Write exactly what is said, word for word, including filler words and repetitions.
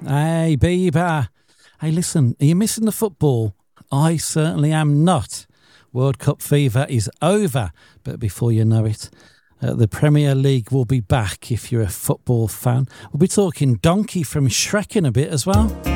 Hey, Bieber. Hey, listen, are you missing the football? I certainly am not. World Cup fever is over, but before you know it, uh, the Premier League will be back if you're a football fan. We'll be talking Donkey from Shrek in a bit as well.